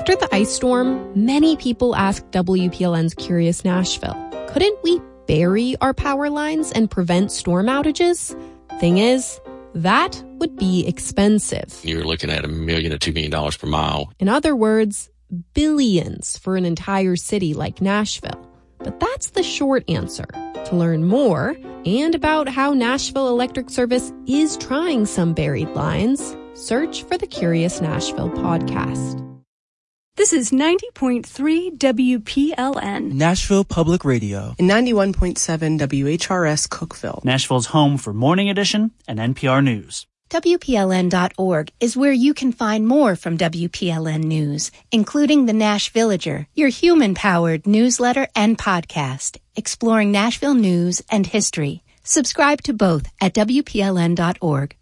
After the ice storm, many people asked WPLN's Curious Nashville, couldn't we bury our power lines and prevent storm outages? Thing is, that would be expensive. You're looking at $1 million to $2 million per mile. In other words, billions for an entire city like Nashville. But that's the short answer. To learn more and about how Nashville Electric Service is trying some buried lines, search for the Curious Nashville podcast. This is 90.3 WPLN. Nashville Public Radio. And 91.7 WHRS Cookeville. Nashville's home for Morning Edition and NPR News. WPLN.org is where you can find more from WPLN News, including the Nash Villager, your human-powered newsletter and podcast, exploring Nashville news and history. Subscribe to both at WPLN.org.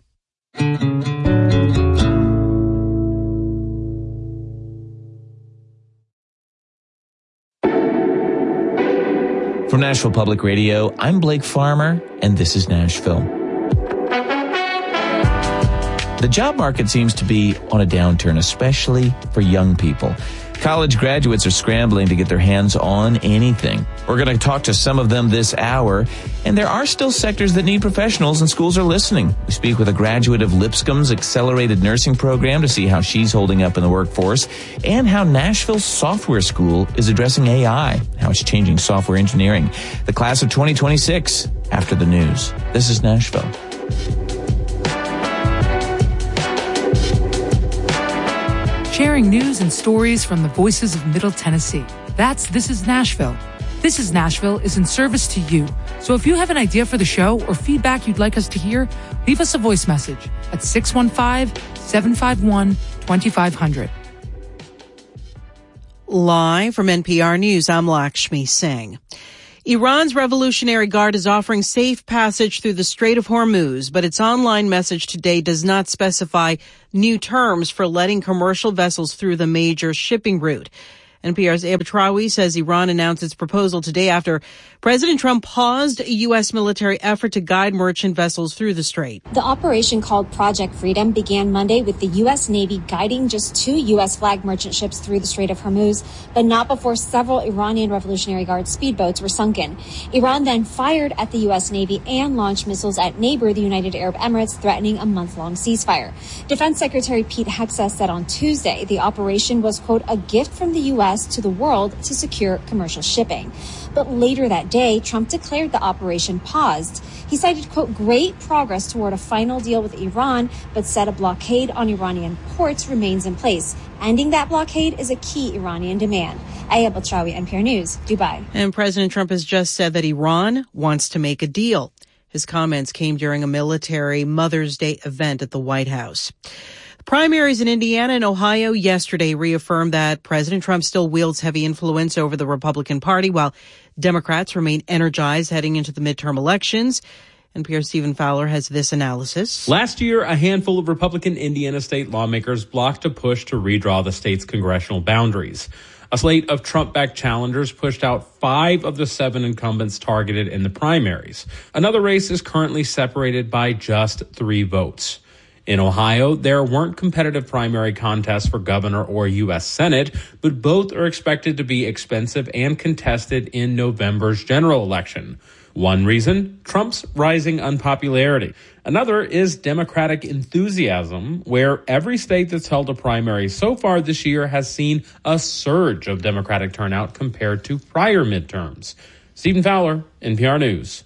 From Nashville Public Radio, I'm Blake Farmer, and this is Nashville. The job market seems to be on a downturn, especially for young people. College graduates are scrambling to get their hands on anything. We're going to talk to some of them this hour, and there are still sectors that need professionals, and schools are listening. We speak with a graduate of Lipscomb's accelerated nursing program to see how she's holding up in the workforce, and how Nashville's software school is addressing AI, how it's changing software engineering. The class of 2026 after the news. This is Nashville. Sharing news and stories from the voices of Middle Tennessee. That's This is Nashville. This is Nashville is in service to you. So if you have an idea for the show or feedback you'd like us to hear, leave us a voice message at 615-751-2500. Live from NPR News, I'm Lakshmi Singh. Iran's Revolutionary Guard is offering safe passage through the Strait of Hormuz, but its online message today does not specify new terms for letting commercial vessels through the major shipping route. NPR's Eba Trawi says Iran announced its proposal today after President Trump paused a U.S. military effort to guide merchant vessels through the strait. The operation, called Project Freedom, began Monday with the U.S. Navy guiding just 2 U.S.-flagged merchant ships through the Strait of Hormuz, but not before several Iranian Revolutionary Guard speedboats were sunken. Iran then fired at the U.S. Navy and launched missiles at neighbor, the United Arab Emirates, threatening a month-long ceasefire. Defense Secretary Pete Hegseth said on Tuesday the operation was, quote, a gift from the U.S. to the world to secure commercial shipping. But later that day, Trump declared the operation paused. He cited, quote, great progress toward a final deal with Iran, but said a blockade on Iranian ports remains in place. Ending that blockade is a key Iranian demand. Aya Batrawi, NPR News, Dubai. And President Trump has just said that Iran wants to make a deal. His comments came during a military Mother's Day event at the White House. Primaries in Indiana and Ohio yesterday reaffirmed that President Trump still wields heavy influence over the Republican Party, while Democrats remain energized heading into the midterm elections. NPR's Stephen Fowler has this analysis. Last year, a handful of Republican Indiana state lawmakers blocked a push to redraw the state's congressional boundaries. A slate of Trump-backed challengers pushed out 5 of the 7 incumbents targeted in the primaries. Another race is currently separated by just 3 votes. In Ohio, there weren't competitive primary contests for governor or U.S. Senate, but both are expected to be expensive and contested in November's general election. One reason, Trump's rising unpopularity. Another is Democratic enthusiasm, where every state that's held a primary so far this year has seen a surge of Democratic turnout compared to prior midterms. Stephen Fowler, NPR News.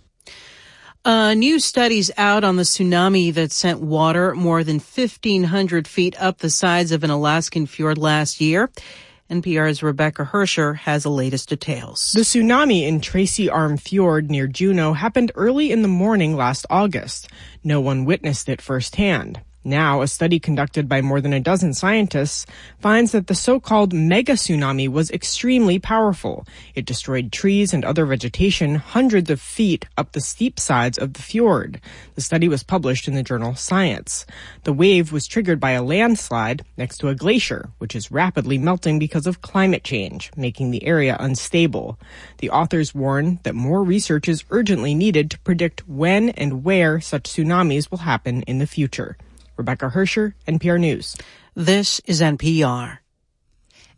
New studies out on the tsunami that sent water more than 1,500 feet up the sides of an Alaskan fjord last year. NPR's Rebecca Hersher has the latest details. The tsunami in Tracy Arm Fjord near Juneau happened early in the morning last August. No one witnessed it firsthand. Now, a study conducted by more than a dozen scientists finds that the so-called mega tsunami was extremely powerful. It destroyed trees and other vegetation hundreds of feet up the steep sides of the fjord. The study was published in the journal Science. The wave was triggered by a landslide next to a glacier, which is rapidly melting because of climate change, making the area unstable. The authors warn that more research is urgently needed to predict when and where such tsunamis will happen in the future. Rebecca Hersher, NPR News. This is NPR.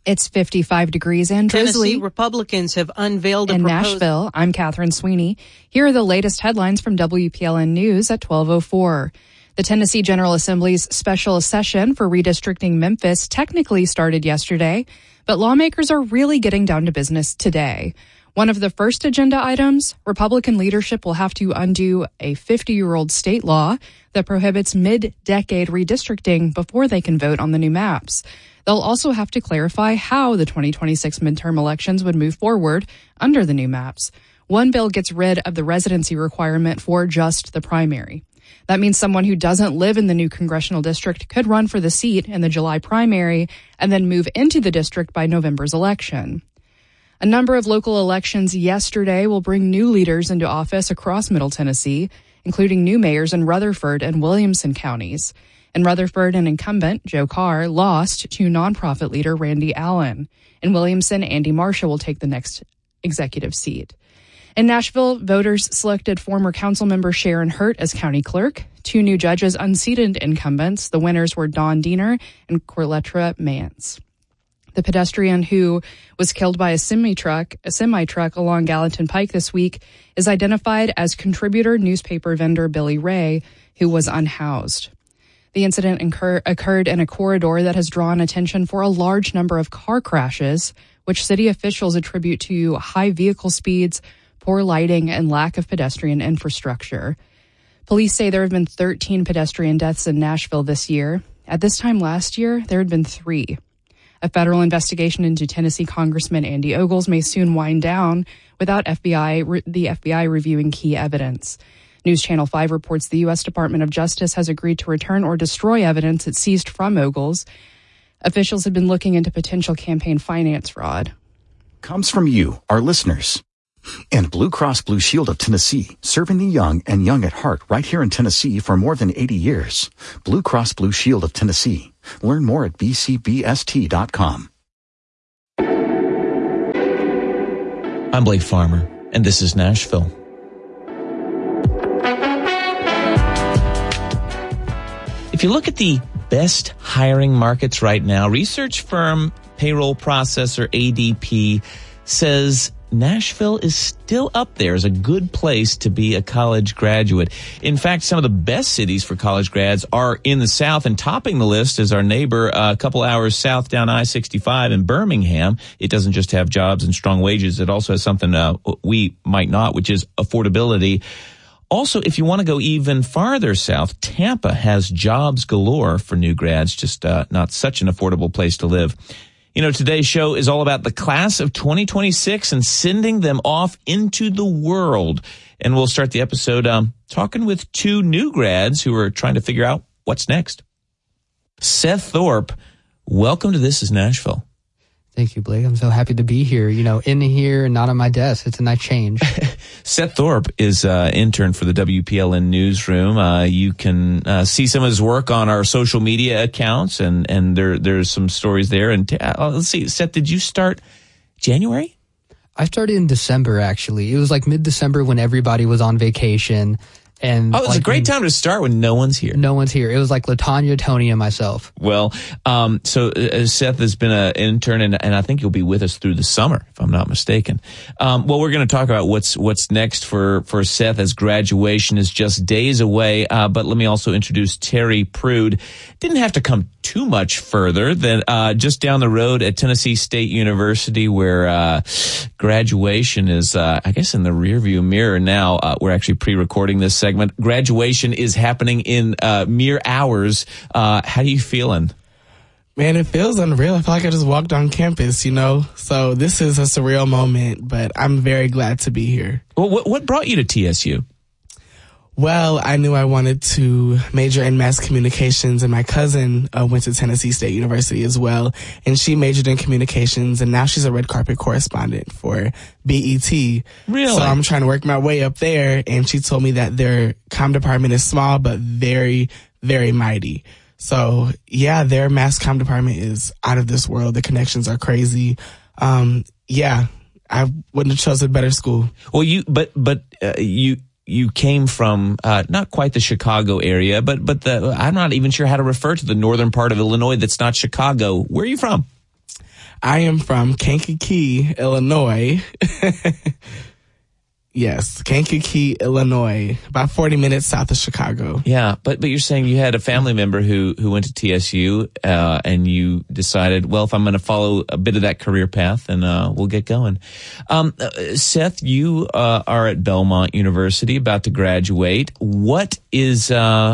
It's 55 degrees and drizzly. Tennessee Republicans have unveiled a in proposal. Nashville, I'm Catherine Sweeney. Here are the latest headlines from WPLN News at 12:04. The Tennessee General Assembly's special session for redistricting Memphis technically started yesterday, but lawmakers are really getting down to business today. One of the first agenda items, Republican leadership will have to undo a 50-year-old state law that prohibits mid-decade redistricting before they can vote on the new maps. They'll also have to clarify how the 2026 midterm elections would move forward under the new maps. One bill gets rid of the residency requirement for just the primary. That means someone who doesn't live in the new congressional district could run for the seat in the July primary and then move into the district by November's election. A number of local elections yesterday will bring new leaders into office across Middle Tennessee, including new mayors in Rutherford and Williamson counties. In Rutherford, an incumbent, Joe Carr, lost to nonprofit leader Randy Allen. In Williamson, Andy Marshall will take the next executive seat. In Nashville, voters selected former council member Sharon Hurt as county clerk. Two new judges unseated incumbents. The winners were Dawn Diener and Corletra Mance. The pedestrian who was killed by a semi-truck along Gallatin Pike this week is identified as contributor newspaper vendor Billy Ray, who was unhoused. The incident occurred in a corridor that has drawn attention for a large number of car crashes, which city officials attribute to high vehicle speeds, poor lighting, and lack of pedestrian infrastructure. Police say there have been 13 pedestrian deaths in Nashville this year. At this time last year, there had been 3. A federal investigation into Tennessee Congressman Andy Ogles may soon wind down without the FBI reviewing key evidence. News Channel 5 reports the U.S. Department of Justice has agreed to return or destroy evidence it seized from Ogles. Officials have been looking into potential campaign finance fraud. Comes from you, our listeners. And Blue Cross Blue Shield of Tennessee, serving the young and young at heart right here in Tennessee for more than 80 years. Blue Cross Blue Shield of Tennessee. Learn more at bcbst.com. I'm Blake Farmer, and this is Nashville. If you look at the best hiring markets right now, research firm Payroll Processor ADP says Nashville is still up there as a good place to be a college graduate. In fact, some of the best cities for college grads are in the South, and topping the list is our neighbor a couple hours south down I-65 in Birmingham. It doesn't just have jobs and strong wages. It also has something we might not, which is affordability. Also, if you want to go even farther south, Tampa has jobs galore for new grads, just not such an affordable place to live. You know, today's show is all about the class of 2026 and sending them off into the world. And we'll start the episode talking with 2 new grads who are trying to figure out what's next. Seth Thorpe, welcome to This is Nashville. Thank you, Blake. I'm so happy to be here, in here and not on my desk. It's a nice change. Seth Thorpe is intern for the WPLN newsroom. You can see some of his work on our social media accounts, and there's some stories there. And let's see, Seth, did you start January? I started in December, actually. It was like mid-December when everybody was on vacation. And it's a great time to start when no one's here. No one's here. It was like LaTanya, Tony, and myself. Well, so Seth has been an intern, and I think you'll be with us through the summer, if I'm not mistaken. Well, we're going to talk about what's next for Seth as graduation is just days away. But let me also introduce Terry Prude. Didn't have to come too much further than just down the road at Tennessee State University, where graduation is, I guess, in the rearview mirror now. We're actually pre-recording this segment. Graduation is happening in mere hours. How are you feeling? Man, it feels unreal. I feel like I just walked on campus, So this is a surreal moment, but I'm very glad to be here. Well, what brought you to TSU? Well, I knew I wanted to major in mass communications, and my cousin went to Tennessee State University as well, and she majored in communications, and now she's a red carpet correspondent for BET. Really? So I'm trying to work my way up there, and she told me that their comm department is small, but very, very mighty. So, yeah, their mass comm department is out of this world. The connections are crazy. Yeah, I wouldn't have chosen a better school. Well, you came from not quite the Chicago area, but I'm not even sure how to refer to the northern part of Illinois that's not Chicago. Where are you from? I am from Kankakee, Illinois. Yes, Kankakee, Illinois, about 40 minutes south of Chicago. Yeah, but you're saying you had a family member who went to TSU, and you decided, well, if I'm going to follow a bit of that career path, then we'll get going. Seth, you are at Belmont University, about to graduate. What is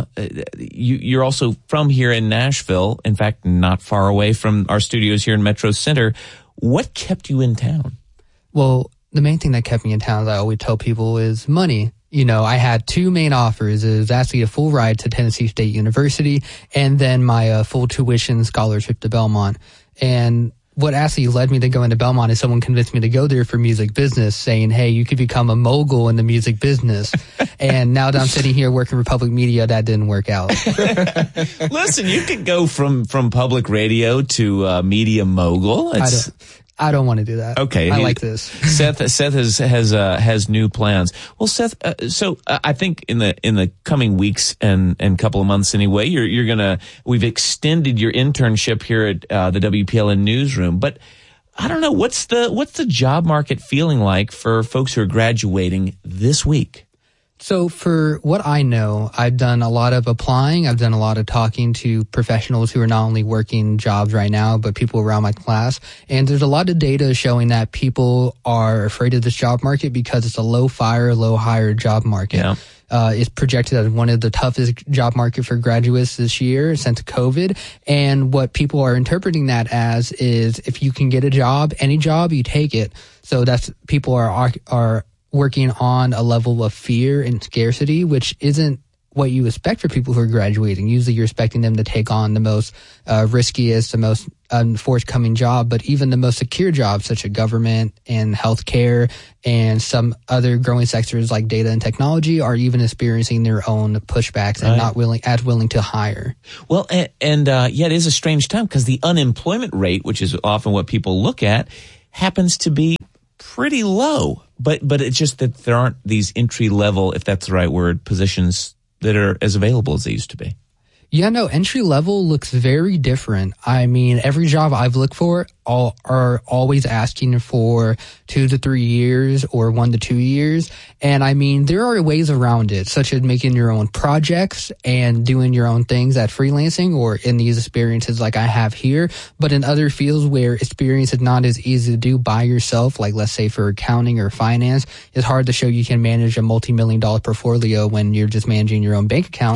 you're also from here in Nashville, in fact, not far away from our studios here in Metro Center. What kept you in town? Well, the main thing that kept me in town, as I always tell people, is money. You know, I had two main offers. It was actually a full ride to Tennessee State University and then my full tuition scholarship to Belmont. And what actually led me to go into Belmont is someone convinced me to go there for music business, saying, hey, you could become a mogul in the music business. And now that I'm sitting here working for public media, that didn't work out. Listen, you could go from public radio to media mogul. I don't want to do that. Okay. I like this. Seth has new plans. Well, Seth, so I think in the coming weeks and couple of months anyway, we've extended your internship here at the WPLN newsroom, but I don't know, what's the job market feeling like for folks who are graduating this week? So for what I know, I've done a lot of applying. I've done a lot of talking to professionals who are not only working jobs right now, but people around my class. And there's a lot of data showing that people are afraid of this job market because it's a low fire, low hire job market. Yeah. It's projected as one of the toughest job market for graduates this year since COVID. And what people are interpreting that as is if you can get a job, any job, you take it. So that's people are working on a level of fear and scarcity, which isn't what you expect for people who are graduating. Usually you're expecting them to take on the most riskiest, the most forthcoming job, but even the most secure jobs such as government and healthcare and some other growing sectors like data and technology are even experiencing their own pushbacks and not willing to hire. Well, and yet it is a strange time because the unemployment rate, which is often what people look at, happens to be pretty low. But it's just that there aren't these entry level, if that's the right word, positions that are as available as they used to be. Yeah, no, entry level looks very different. I mean, every job I've looked for are always asking for 2 to 3 years or 1 to 2 years. And I mean, there are ways around it, such as making your own projects and doing your own things at freelancing or in these experiences like I have here. But in other fields where experience is not as easy to do by yourself, like let's say for accounting or finance, it's hard to show you can manage a multi-million-dollar portfolio when you're just managing your own bank account.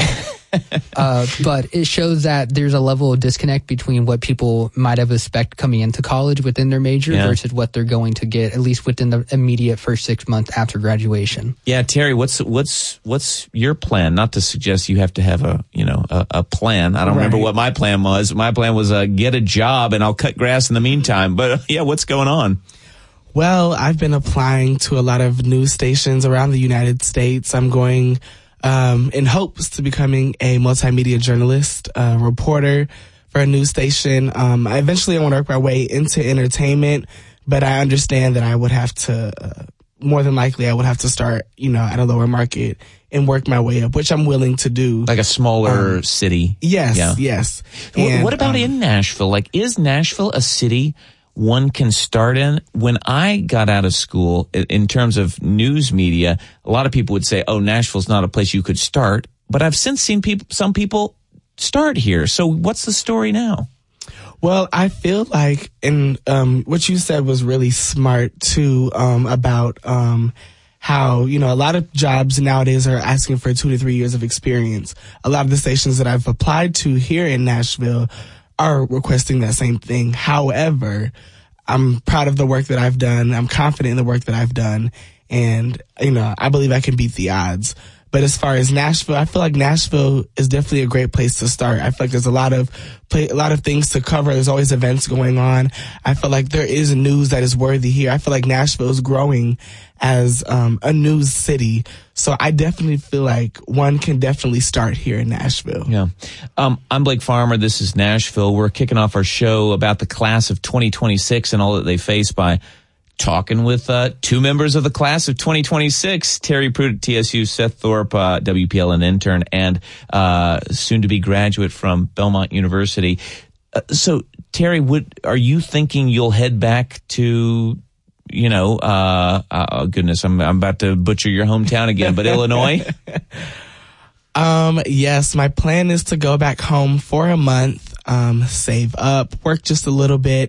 But it shows that there's a level of disconnect between what people might have expected coming into college within their major versus what they're going to get, at least within the immediate first 6 months after graduation. Yeah, Terry, what's your plan? Not to suggest you have to have a plan. I don't remember what my plan was. My plan was get a job and I'll cut grass in the meantime. But yeah, what's going on? Well, I've been applying to a lot of news stations around the United States. I'm going in hopes to becoming a multimedia journalist, reporter for a news station. I eventually want to work my way into entertainment, but I understand that I would have to, more than likely, I would have to start, at a lower market and work my way up, which I'm willing to do. Like a smaller city. Yes, yes. And, what about in Nashville? Like, is Nashville a city one can start in? When I got out of school, in terms of news media, a lot of people would say, oh, Nashville's not a place you could start. But I've since seen some people start here. So what's the story now? Well, I feel like, and what you said was really smart too, about how, a lot of jobs nowadays are asking for 2 to 3 years of experience. A lot of the stations that I've applied to here in Nashville are requesting that same thing. However, I'm proud of the work that I've done. I'm confident in the work that I've done. And, I believe I can beat the odds. But as far as Nashville, I feel like Nashville is definitely a great place to start. I feel like there's a lot of things to cover. There's always events going on. I feel like there is news that is worthy here. I feel like Nashville is growing as a news city. So I definitely feel like one can definitely start here in Nashville. Yeah. I'm Blake Farmer. This is Nashville. We're kicking off our show about the class of 2026 and all that they face by talking with two members of the class of 2026, Terry Pruitt at TSU, Seth Thorpe, WPLN intern, and soon-to-be graduate from Belmont University. So, Terry, are you thinking you'll head back to, goodness, I'm about to butcher your hometown again, but Illinois? Yes, my plan is to go back home for a month, save up, work just a little bit,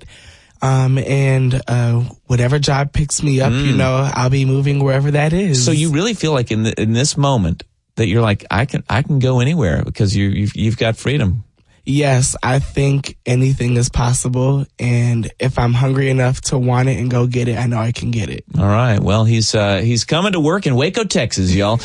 and whatever job picks me up, I'll be moving wherever that is. So you really feel like in this moment that you're like, I can go anywhere because you've got freedom. Yes, I think anything is possible, and if I'm hungry enough to want it and go get it, I know I can get it. All right. Well, he's coming to work in Waco, Texas, y'all.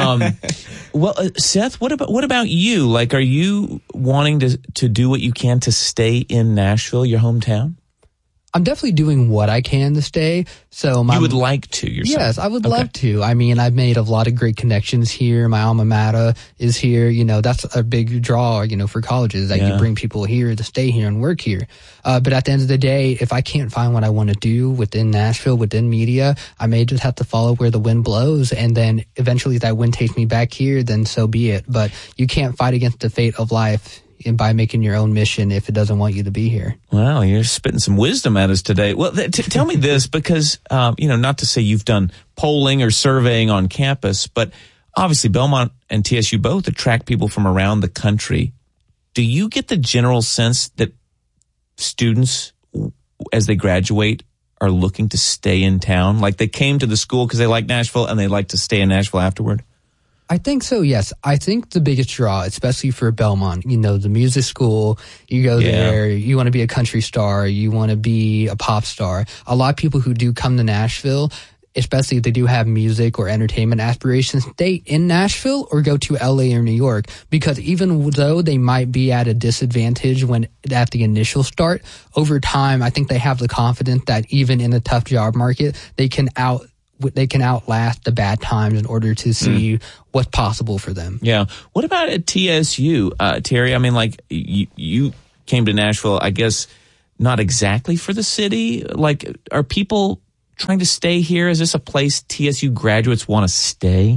Seth, what about you? Like, are you wanting to do what you can to stay in Nashville, your hometown? I'm definitely doing what I can to stay. So you would like to yourself? Yes, I would love to. I mean, I've made a lot of great connections here. My alma mater is here. That's a big draw, for colleges that you bring people here to stay here and work here. But at the end of the day, if I can't find what I want to do within Nashville, within media, I may just have to follow where the wind blows. And then eventually if that wind takes me back here, then so be it. But you can't fight against the fate of life by making your own mission if it doesn't want you to be here. Wow, you're spitting some wisdom at us today. Well, tell me this, because, not to say you've done polling or surveying on campus, but obviously Belmont and TSU both attract people from around the country. Do you get the general sense that students, as they graduate, are looking to stay in town? Like they came to the school because they like Nashville and they like to stay in Nashville afterward? I think so, yes. I think the biggest draw, especially for Belmont, the music school, you go there, you want to be a country star, you want to be a pop star. A lot of people who do come to Nashville, especially if they do have music or entertainment aspirations, stay in Nashville or go to LA or New York, because even though they might be at a disadvantage when at the initial start, over time, I think they have the confidence that even in a tough job market, they can outlast the bad times in order to see what's possible for them. Yeah. What about at TSU, Terry? I mean, like you came to Nashville, I guess, not exactly for the city. Like, are people trying to stay here? Is this a place TSU graduates want to stay?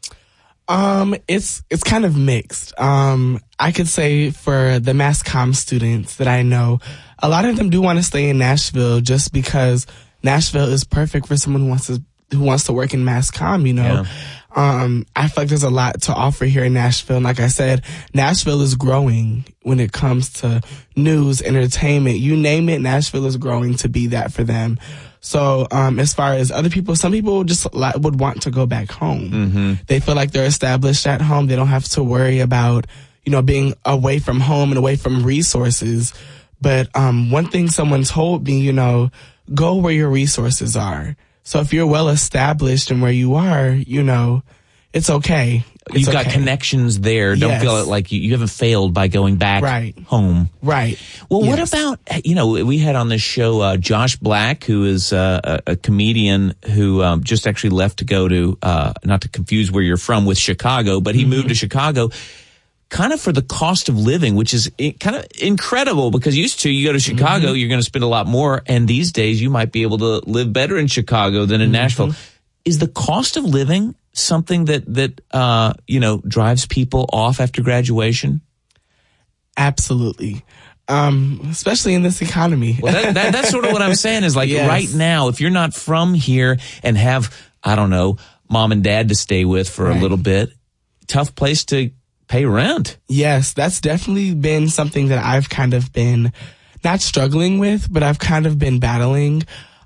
It's kind of mixed. I could say for the mass comm students that I know, a lot of them do want to stay in Nashville just because Nashville is perfect for someone who wants to work in mass comm, Yeah. I feel like there's a lot to offer here in Nashville. And like I said, Nashville is growing when it comes to news, entertainment, you name it, Nashville is growing to be that for them. So, as far as other people, some people just would want to go back home. Mm-hmm. They feel like they're established at home. They don't have to worry about, being away from home and away from resources. But, one thing someone told me, go where your resources are. So if you're well established in where you are, it's okay. You've got connections there. Don't feel like you haven't failed by going back home. Right. Well, what about, we had on this show Josh Black, who is a comedian who just actually left to go to, not to confuse where you're from with Chicago, but he moved to Chicago kind of for the cost of living, which is kind of incredible because used to you go to Chicago, you're going to spend a lot more. And these days you might be able to live better in Chicago than in Nashville. Is the cost of living something that drives people off after graduation? Absolutely. Especially in this economy. Well, that's sort of what I'm saying is like right now, if you're not from here and have, I don't know, mom and dad to stay with for a little bit, tough place to pay rent. Yes, that's definitely been something that I've kind of been not struggling with, but I've kind of been battling,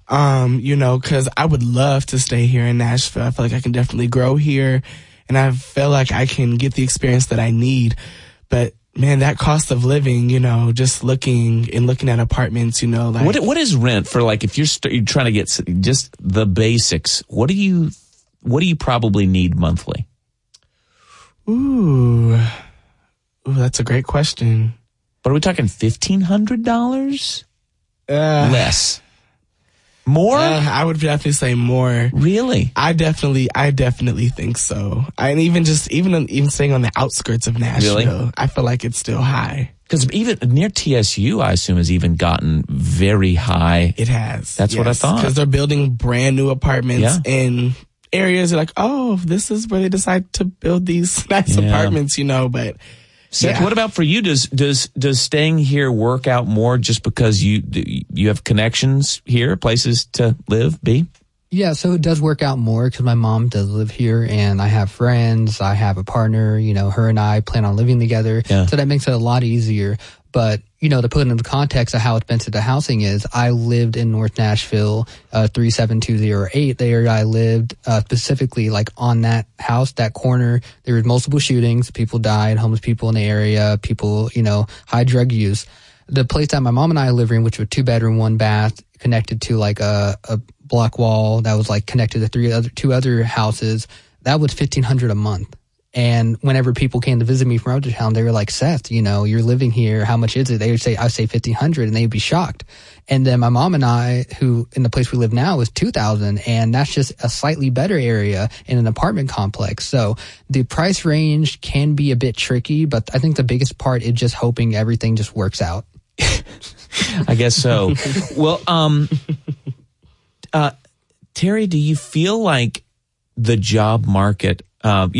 because I would love to stay here in Nashville. I feel like I can definitely grow here and I feel like I can get the experience that I need. But man, that cost of living, just looking at apartments, like what is rent for, like, if you're trying to get just the basics, what do you probably need monthly? Ooh, that's a great question. But are we talking $1,500? Less. More? I would definitely say more. Really? I definitely think so. And even staying on the outskirts of Nashville, I feel like it's still high. Because even near TSU, I assume, has even gotten very high. It has. That's what I thought. Because they're building brand new apartments in areas. They're like, oh, this is where they decide to build these nice apartments, but Seth, Yeah. what about for you? Does staying here work out more just because you have connections here, places to live, be? Yeah, so it does work out more because my mom does live here and I have friends, I have a partner, her and I plan on living together. Yeah. So that makes it a lot easier. But, to put into context of how expensive the housing is, I lived in North Nashville, 37208. There I lived, specifically like on that house, that corner. There was multiple shootings. People died, homeless people in the area, people, high drug use. The place that my mom and I live in, which was 2-bedroom, 1 bath, connected to like a block wall that was like connected to two other houses, that was $1,500 a month. And whenever people came to visit me from out of town, they were like, Seth, you're living here. How much is it? They would say, I say $1,500, and they'd be shocked. And then my mom and I, who in the place we live now, is $2,000, and that's just a slightly better area in an apartment complex. So the price range can be a bit tricky, but I think the biggest part is just hoping everything just works out. I guess so. Well, Terry, do you feel like the job market, that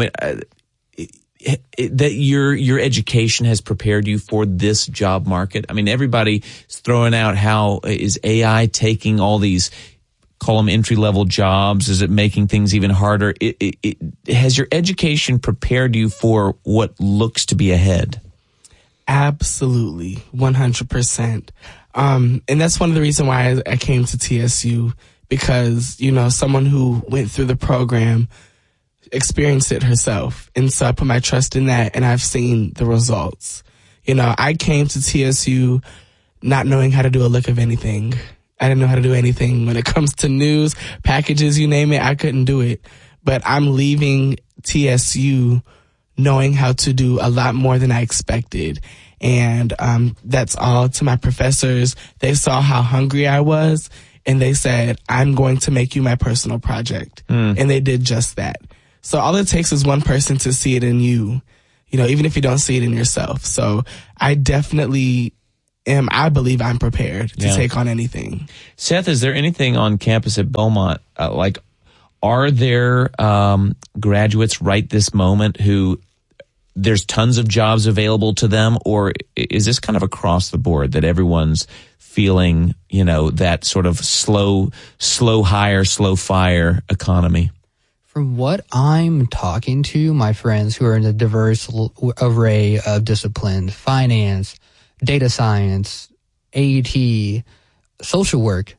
your education has prepared you for this job market? I mean, everybody's throwing out how is AI taking all these, call them entry-level jobs? Is it making things even harder? Has your education prepared you for what looks to be ahead? Absolutely, 100%. And that's one of the reasons why I came to TSU, because, someone who went through the program experienced it herself. And so I put my trust in that, and I've seen the results. I came to TSU not knowing how to do a lick of anything. I didn't know how to do anything when it comes to news, packages, you name it. I couldn't do it. But I'm leaving TSU knowing how to do a lot more than I expected. And that's all to my professors. They saw how hungry I was, and they said, I'm going to make you my personal project. And they did just that. So all it takes is one person to see it in you, even if you don't see it in yourself. So I definitely I believe I'm prepared to take on anything. Seth, is there anything on campus at Belmont, are there graduates right this moment who there's tons of jobs available to them, or is this kind of across the board that everyone's feeling, that sort of slow hire, slow fire economy? From what I'm talking to my friends who are in a diverse array of disciplines, finance, data science, AET, social work,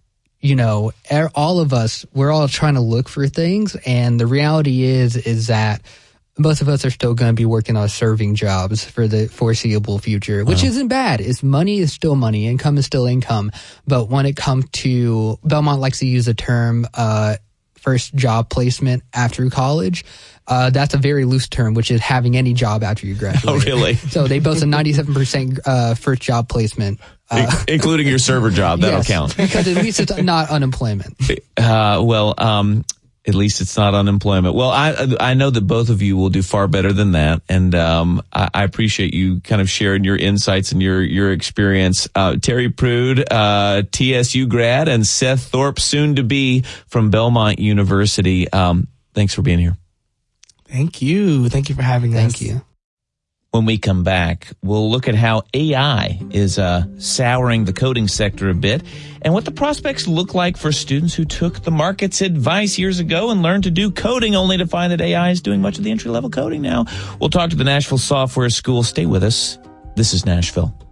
all of us, we're all trying to look for things. And the reality is that most of us are still going to be working on serving jobs for the foreseeable future, which isn't bad. Money is still money. Income is still income. But when it comes to, Belmont likes to use the term, first job placement after college. That's a very loose term, which is having any job after you graduate. Oh, really? So they boast a 97% first job placement. Including your server job, that'll count. Because at least it's not unemployment. At least it's not unemployment. Well, I know that both of you will do far better than that, and I appreciate you kind of sharing your insights and your experience. Terry Prude, TSU grad, and Seth Thorpe, soon to be from Belmont University. Thanks for being here. Thank you. Thank you for having us. Thank you. When we come back, we'll look at how AI is souring the coding sector a bit and what the prospects look like for students who took the market's advice years ago and learned to do coding only to find that AI is doing much of the entry-level coding now. We'll talk to the Nashville Software School. Stay with us. This is Nashville.